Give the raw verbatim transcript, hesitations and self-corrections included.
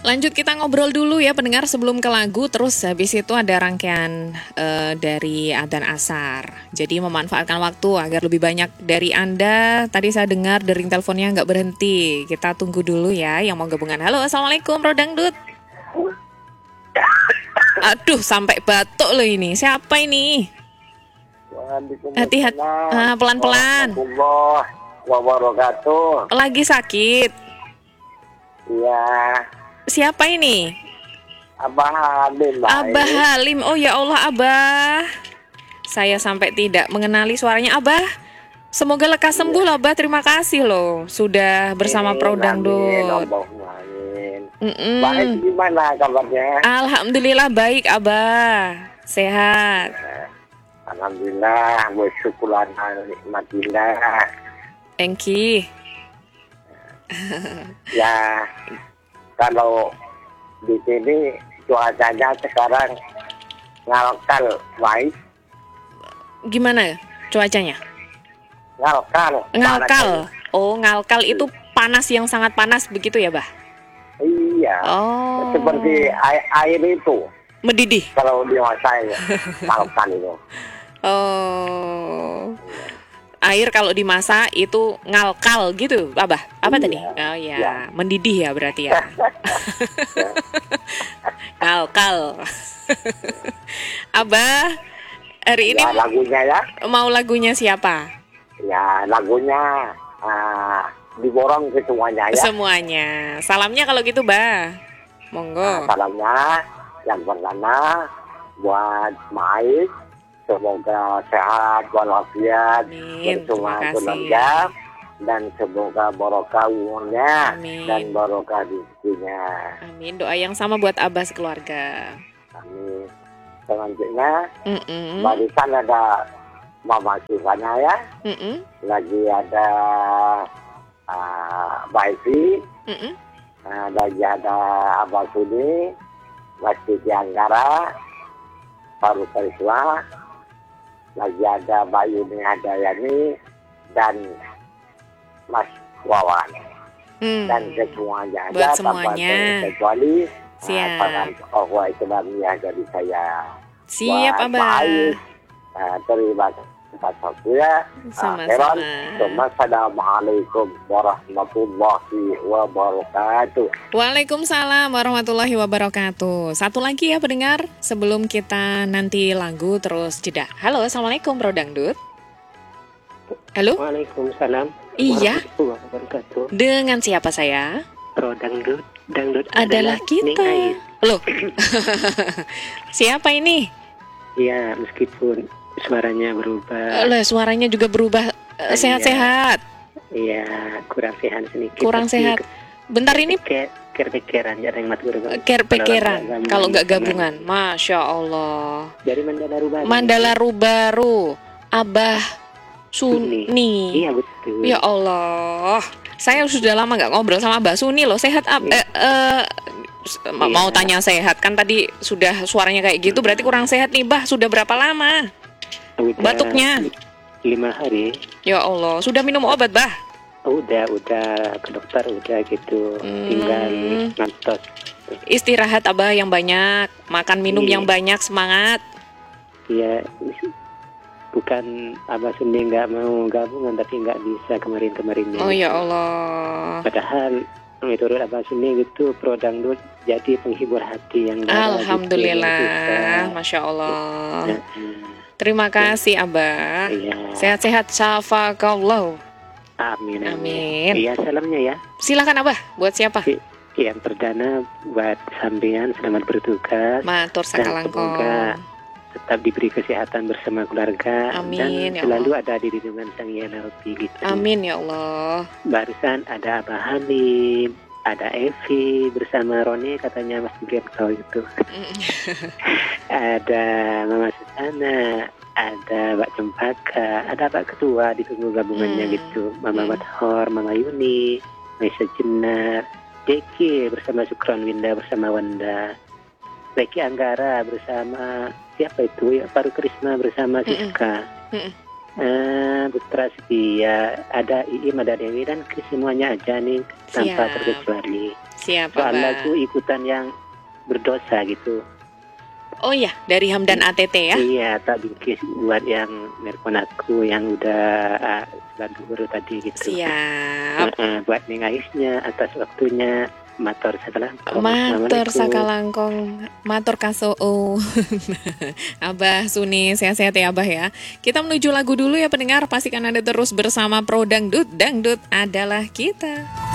Lanjut kita ngobrol dulu ya pendengar sebelum ke lagu. Terus habis itu ada rangkaian uh, dari adzan asar. Jadi memanfaatkan waktu agar lebih banyak dari Anda. Tadi saya dengar dering teleponnya nggak berhenti. Kita tunggu dulu ya yang mau gabungan. Halo, Assalamualaikum Bro Dangdut. Aduh, sampai batuk loh ini. Siapa ini? Hati-hati, uh, pelan-pelan. Wabarakatuh. Lagi sakit? Iya. Siapa ini? Abah Halim. Abah Halim. Oh ya Allah, Abah. Saya sampai tidak mengenali suaranya. Abah, semoga lekas sembuh loh, Abah. Terima kasih loh sudah bersama Pro Dangdut. Baik, gimana kabarnya? Alhamdulillah baik, Abah. Sehat. Alhamdulillah, bersyukurlah nikmatillah. Thank you. Ya, kalau di sini cuacanya sekarang ngalkal, baik. Gimana cuacanya? Ngalkal. Ngalkal. Oh, ngalkal itu panas yang sangat panas begitu ya, Bah? Iya. Oh. Seperti air, air itu. Mendidih. Kalau di masanya ngalkal itu. Oh. Air kalau dimasak itu ngalkal gitu, Abah. Apa iya. tadi? Oh ya, ya, mendidih ya berarti ya. Ngalkal. Abah, hari ini ya, lagunya ya. Mau lagunya siapa? Ya, lagunya uh, diborong ke semuanya ya. Semuanya. Salamnya kalau gitu, Bah. Monggo. Nah, salamnya yang pertama buat Maik. Semoga sehat walafiat, bersama keluarga, dan semoga barokah umurnya dan barokah rezekinya. Amin. Doa yang sama buat Abah sekeluarga. Amin. Selanjutnya, Mm-mm. barisan ada Mama Sivana ya, Mm-mm. lagi ada uh, Baifi, uh, lagi ada Abah Sudi, Masjid Anggara, Paru Kariswa, lagi ada Bayu Hadayani dan Mas Wawan. Hmm. Dan semuanya buat ada semuanya. Kecuali siap. Tangan Allah Islamiyah dari saya. Siap, Abah. Uh, terima kasih atas ya. Sama-sama. Assalamualaikum warahmatullahi wabarakatuh. Waalaikumsalam warahmatullahi wabarakatuh. Satu lagi ya pendengar, sebelum kita nanti lagu terus jeda. Halo, Assalamualaikum Bro Dangdut. Halo. Waalaikumsalam. Iya. Warahmatullahi wabarakatuh. Dengan siapa saya? Bro Dangdut. Dangdut adalah, adalah kita. Loh. Siapa ini? Ya, meskipun suaranya berubah. Loh, suaranya juga berubah. Sehat-sehat. Iya, kurang sehat sedikit. Kurang sehat. Bentar ini ker-pekeran ya yang mati berubah. Ker-pekeran kalau nggak gabungan. Masya Allah. Dari Mandala Rubaru. Mandala Rubaru. Abah Suni. Iya, betul. Ya Allah. Saya sudah lama nggak ngobrol sama Mbak Suni loh. Sehat ab iya. eh, eh, iya. Mau tanya sehat kan tadi sudah suaranya kayak gitu, berarti kurang sehat nih, Bah. Sudah berapa lama? Udah batuknya? Lima hari. Ya Allah, sudah minum obat, Bah? Udah, udah ke dokter, udah gitu. Hmm. Tinggal ngantos. Istirahat, Abah, yang banyak. Makan minum iya. yang banyak, semangat. Iya, bukan Abah Suni nggak mau gabungan, tapi nggak bisa kemarin-kemarinnya. Oh ya Allah. Padahal menurut Abah Suni gitu, Pro Dangdut jadi penghibur hati yang alhamdulillah, gitu, Masya Allah. Ya. Terima kasih, Abah. Iya. Sehat-sehat, syafakallah. Amin, amin. Amin. Iya, salamnya ya. Silakan, Abah. Buat siapa? Yang perdana buat sampean, selamat bertugas. Matur sakalangkong. Semoga tetap diberi kesehatan bersama keluarga. Amin, dan ya selalu Allah. Ada di lindungan Sang Hyang Widi gitu. Amin ya Allah. Barusan ada Abah Halim, ada Evi bersama Roni, katanya Mas Jibril tahu itu. Ada Mama Susana, ada Mbak Cempaka, ada Pak Ketua ditunggu gabungannya hmm. gitu. Mama hmm. Mathor, Mama Yuni, Maisa Jenar, Deki bersama Sukron Winda bersama Wanda, Leki Anggara bersama siapa itu ya, Paru Krisna bersama Siska. Mm-mm. Eh, Putra Setia, ada Iim, ada Dewi, dan ke semuanya aja nih tanpa Siap. terkecuali. Siap, Soalnya Abah. aku ikutan yang berdosa gitu. Oh iya, dari Hamdan A T T ya? Iya, tak bingkis buat yang nelpon aku yang udah uh, lagu baru tadi gitu. Siap. Eh, eh, buat nengaisnya atas waktunya. Matur sakalangkong. Matur Assalamualaikum. sakalangkong, matur kasoo. Abah Suni, sehat-sehat ya Abah ya. Kita menuju lagu dulu ya pendengar, pastikan Anda terus bersama Pro Dangdut, Dangdut adalah kita.